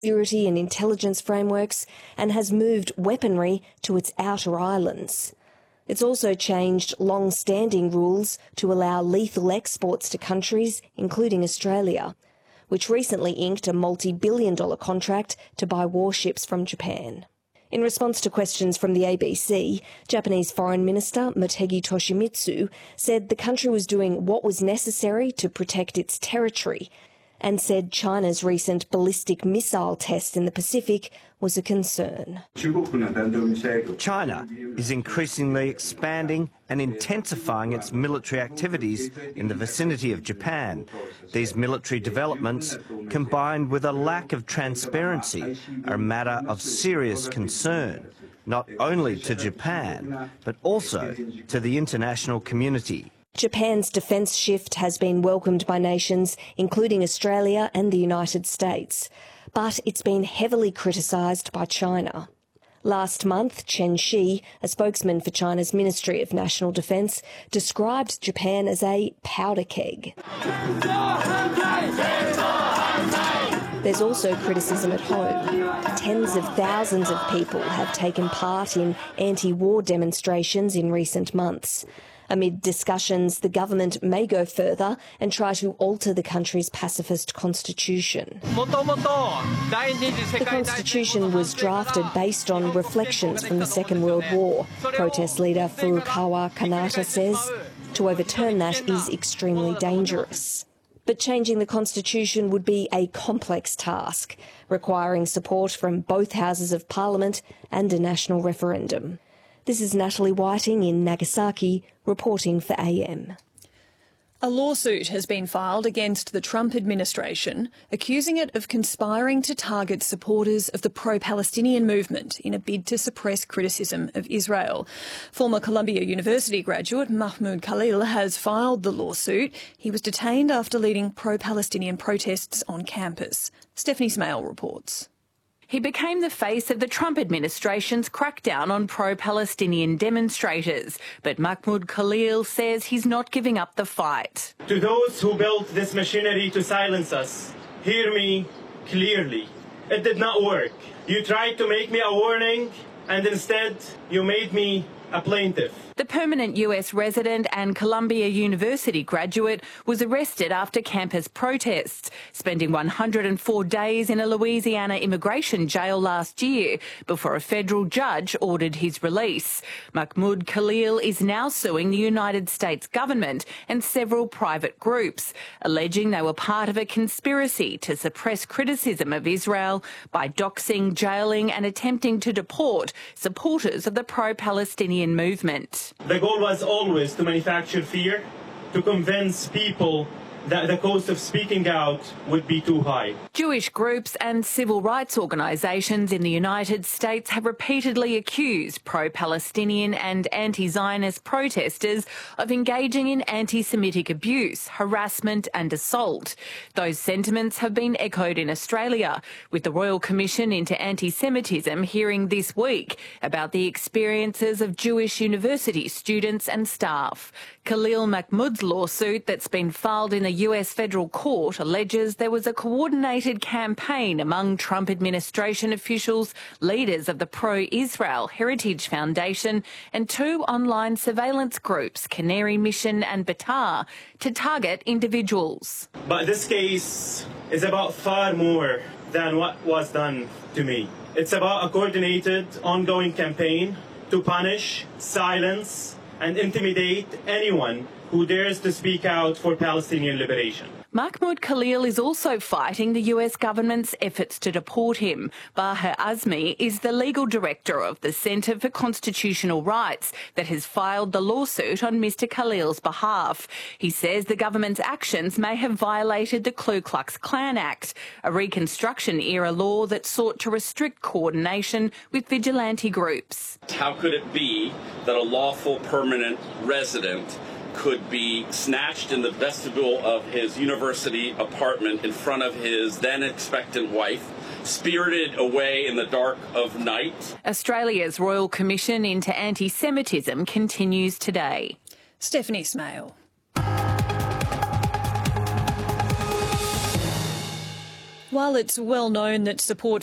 security and intelligence frameworks and has moved weaponry to its outer islands. It's also changed long-standing rules to allow lethal exports to countries, including Australia, which recently inked a multi-billion-dollar contract to buy warships from Japan. In response to questions from the ABC, Japanese Foreign Minister Motegi Toshimitsu said the country was doing what was necessary to protect its territory and said China's recent ballistic missile test in the Pacific was a concern. China is increasingly expanding and intensifying its military activities in the vicinity of Japan. These military developments, combined with a lack of transparency, are a matter of serious concern, not only to Japan, but also to the international community. Japan's defence shift has been welcomed by nations, including Australia and the United States, but it's been heavily criticised by China. Last month, Chen Shi, a spokesman for China's Ministry of National Defence, described Japan as a powder keg. There's also criticism at home. Tens of thousands of people have taken part in anti-war demonstrations in recent months. Amid discussions, the government may go further and try to alter the country's pacifist constitution. The constitution was drafted based on reflections from the Second World War, protest leader Furukawa Kanata says. To overturn that is extremely dangerous. But changing the constitution would be a complex task, requiring support from both houses of parliament and a national referendum. This is Natalie Whiting in Nagasaki, reporting for AM. A lawsuit has been filed against the Trump administration, accusing it of conspiring to target supporters of the pro-Palestinian movement in a bid to suppress criticism of Israel. Former Columbia University graduate Mahmoud Khalil has filed the lawsuit. He was detained after leading pro-Palestinian protests on campus. Stephanie Smale reports. He became the face of the Trump administration's crackdown on pro-Palestinian demonstrators. But Mahmoud Khalil says he's not giving up the fight. To those who built this machinery to silence us, hear me clearly. It did not work. You tried to make me a warning, and instead you made me a plaintiff. The permanent US resident and Columbia University graduate was arrested after campus protests, spending 104 days in a Louisiana immigration jail last year before a federal judge ordered his release. Mahmoud Khalil is now suing the United States government and several private groups, alleging they were part of a conspiracy to suppress criticism of Israel by doxing, jailing and attempting to deport supporters of the pro-Palestinian movement. The goal was always to manufacture fear, to convince people that the cost of speaking out would be too high. Jewish groups and civil rights organisations in the United States have repeatedly accused pro-Palestinian and anti-Zionist protesters of engaging in anti-Semitic abuse, harassment and assault. Those sentiments have been echoed in Australia, with the Royal Commission into Anti-Semitism hearing this week about the experiences of Jewish university students and staff. Khalil Mahmoud's lawsuit that's been filed in the US federal court alleges there was a coordinated campaign among Trump administration officials, leaders of the pro-Israel Heritage Foundation and two online surveillance groups, Canary Mission and Batar, to target individuals. But this case is about far more than what was done to me. It's about a coordinated, ongoing campaign to punish, silence, and intimidate anyone who dares to speak out for Palestinian liberation. Mahmoud Khalil is also fighting the US government's efforts to deport him. Baher Azmi is the legal director of the Centre for Constitutional Rights that has filed the lawsuit on Mr Khalil's behalf. He says the government's actions may have violated the Ku Klux Klan Act, a Reconstruction-era law that sought to restrict coordination with vigilante groups. How could it be that a lawful permanent resident could be snatched in the vestibule of his university apartment in front of his then expectant wife, spirited away in the dark of night? Australia's Royal Commission into Anti-Semitism continues today. Stephanie Smale. While it's well known that support